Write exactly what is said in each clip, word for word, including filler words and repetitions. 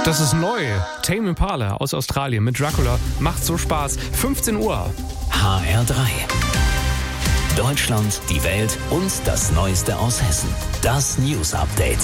Das ist neu. Tame Impala aus Australien mit Dracula. Macht so Spaß. fünfzehn Uhr. H R drei. Deutschland, die Welt und das Neueste aus Hessen. Das News Update.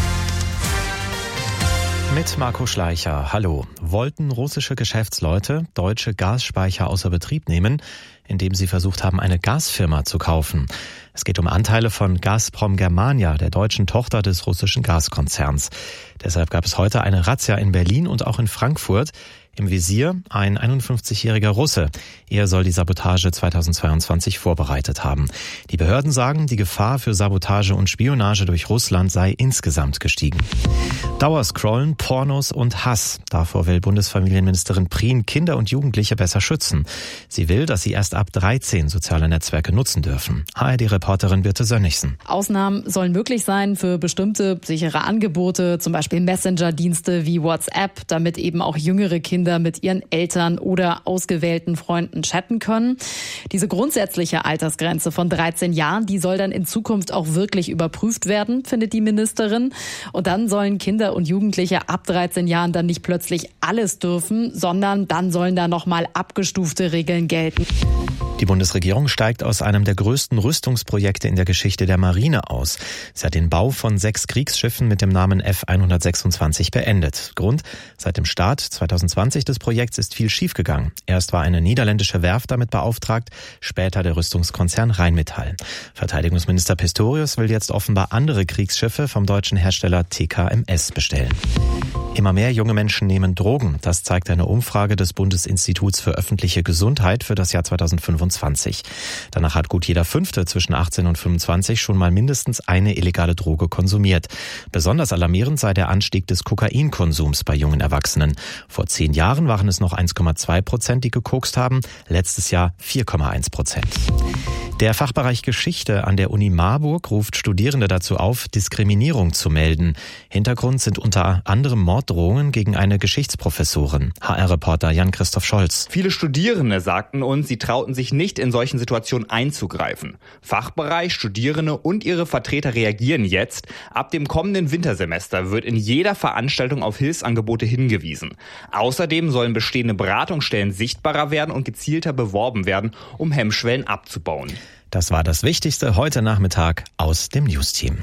Mit Marco Schleicher. Hallo. Wollten russische Geschäftsleute deutsche Gasspeicher außer Betrieb nehmen, indem sie versucht haben, eine Gasfirma zu kaufen. Es geht um Anteile von Gazprom Germania, der deutschen Tochter des russischen Gaskonzerns. Deshalb gab es heute eine Razzia in Berlin und auch in Frankfurt. Im Visier ein einundfünfzigjähriger Russe. Er soll die Sabotage zweitausendzweiundzwanzig vorbereitet haben. Die Behörden sagen, die Gefahr für Sabotage und Spionage durch Russland sei insgesamt gestiegen. Dauerscrollen, Pornos und Hass. Davor will Bundesfamilienministerin Prien Kinder und Jugendliche besser schützen. Sie will, dass sie erst ab dreizehn soziale Netzwerke nutzen dürfen. H R D-Reporterin Birte Sönnigsen. Ausnahmen sollen möglich sein für bestimmte sichere Angebote, zum Beispiel Messenger-Dienste wie WhatsApp, damit eben auch jüngere Kinder mit ihren Eltern oder ausgewählten Freunden chatten können. Diese grundsätzliche Altersgrenze von dreizehn Jahren, die soll dann in Zukunft auch wirklich überprüft werden, findet die Ministerin. Und dann sollen Kinder und Jugendliche ab dreizehn Jahren dann nicht plötzlich alles dürfen, sondern dann sollen da nochmal abgestufte Regeln gelten. Die Bundesregierung steigt aus einem der größten Rüstungsprojekte in der Geschichte der Marine aus. Sie hat den Bau von sechs Kriegsschiffen mit dem Namen F hundertsechsundzwanzig beendet. Grund: Seit dem Start zweitausendzwanzig des Projekts ist viel schiefgegangen. Erst war eine niederländische Werft damit beauftragt, später der Rüstungskonzern Rheinmetall. Verteidigungsminister Pistorius will jetzt offenbar andere Kriegsschiffe vom deutschen Hersteller T K M S bestellen. Immer mehr junge Menschen nehmen Drogen. Das zeigt eine Umfrage des Bundesinstituts für öffentliche Gesundheit für das Jahr zweitausendfünfundzwanzig. Danach hat gut jeder Fünfte zwischen achtzehn und fünfundzwanzig schon mal mindestens eine illegale Droge konsumiert. Besonders alarmierend sei der Anstieg des Kokainkonsums bei jungen Erwachsenen. Vor zehn Jahren waren es noch eins Komma zwei Prozent, die gekokst haben. Letztes Jahr vier Komma eins Prozent. Der Fachbereich Geschichte an der Uni Marburg ruft Studierende dazu auf, Diskriminierung zu melden. Hintergrund sind unter anderem Morddrohungen gegen eine Geschichtsprofessorin. H R-Reporter Jan-Christoph Scholz. Viele Studierende sagten uns, sie trauten sich nicht, in solchen Situationen einzugreifen. Fachbereich, Studierende und ihre Vertreter reagieren jetzt. Ab dem kommenden Wintersemester wird in jeder Veranstaltung auf Hilfsangebote hingewiesen. Außerdem sollen bestehende Beratungsstellen sichtbarer werden und gezielter beworben werden, um Hemmschwellen abzubauen. Das war das Wichtigste heute Nachmittag aus dem News-Team.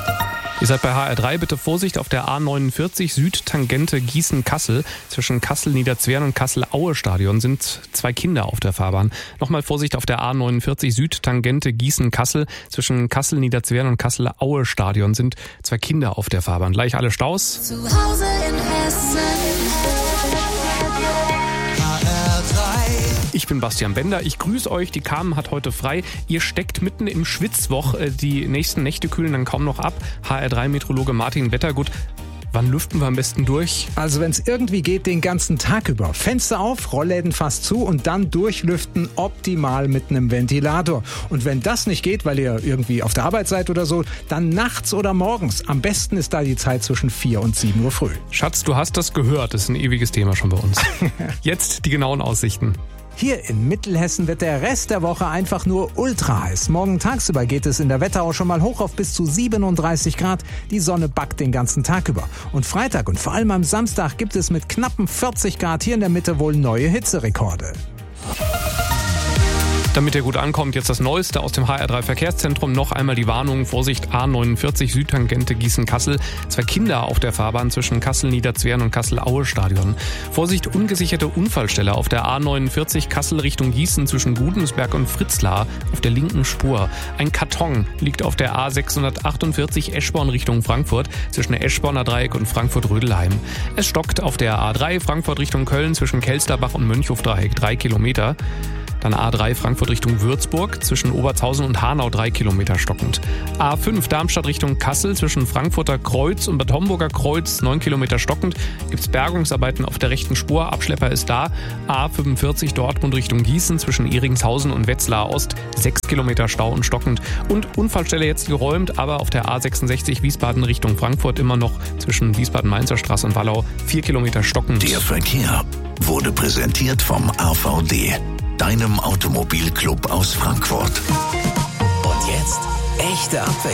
Ihr seid bei H R drei, bitte Vorsicht auf der A neunundvierzig Südtangente Gießen-Kassel. Zwischen Kassel-Niederzwern und Kassel-Aue-Stadion sind zwei Kinder auf der Fahrbahn. Nochmal Vorsicht auf der A neunundvierzig Südtangente Gießen-Kassel. Zwischen Kassel-Niederzwern und Kassel-Aue-Stadion sind zwei Kinder auf der Fahrbahn. Gleich alle Staus. Zu Hause in Hessen. Ich bin Bastian Bender, ich grüße euch, die Carmen hat heute frei. Ihr steckt mitten im Schwitzwoch, die nächsten Nächte kühlen dann kaum noch ab. H R drei Meteorologe Martin Wettergut, wann lüften wir am besten durch? Also wenn es irgendwie geht, den ganzen Tag über. Fenster auf, Rollläden fast zu und dann durchlüften, optimal mit einem Ventilator. Und wenn das nicht geht, weil ihr irgendwie auf der Arbeit seid oder so, dann nachts oder morgens. Am besten ist da die Zeit zwischen vier und sieben Uhr früh. Schatz, du hast das gehört, das ist ein ewiges Thema schon bei uns. Jetzt die genauen Aussichten. Hier in Mittelhessen wird der Rest der Woche einfach nur ultra heiß. Morgen tagsüber geht es in der Wetterau schon mal hoch auf bis zu siebenunddreißig Grad. Die Sonne backt den ganzen Tag über. Und Freitag und vor allem am Samstag gibt es mit knappen vierzig Grad hier in der Mitte wohl neue Hitzerekorde. Damit ihr gut ankommt, jetzt das Neueste aus dem H R drei Verkehrszentrum. Noch einmal die Warnung, Vorsicht, A neunundvierzig Südtangente Gießen-Kassel. Zwei Kinder auf der Fahrbahn zwischen Kassel-Niederzwern und Kassel-Aue-Stadion. Vorsicht, ungesicherte Unfallstelle auf der A neunundvierzig Kassel Richtung Gießen zwischen Gudensberg und Fritzlar auf der linken Spur. Ein Karton liegt auf der A sechshundertachtundvierzig Eschborn Richtung Frankfurt zwischen Eschborner Dreieck und Frankfurt-Rödelheim. Es stockt auf der A drei Frankfurt Richtung Köln zwischen Kelsterbach und Mönchhof-Dreieck drei Kilometer. Dann A drei Frankfurt Richtung Würzburg, zwischen Obertshausen und Hanau drei Kilometer stockend. A fünf Darmstadt Richtung Kassel, zwischen Frankfurter Kreuz und Bad Homburger Kreuz neun Kilometer stockend. Gibt's Bergungsarbeiten auf der rechten Spur, Abschlepper ist da. A fünfundvierzig Dortmund Richtung Gießen, zwischen Ehringshausen und Wetzlar Ost sechs Kilometer Stau und stockend. Und Unfallstelle jetzt geräumt, aber auf der A sechsundsechzig Wiesbaden Richtung Frankfurt immer noch zwischen Wiesbaden-Mainzer Straße und Wallau vier Kilometer stockend. Der Verkehr wurde präsentiert vom A V D, deinem Automobilclub aus Frankfurt. Und jetzt echte Abwechslung.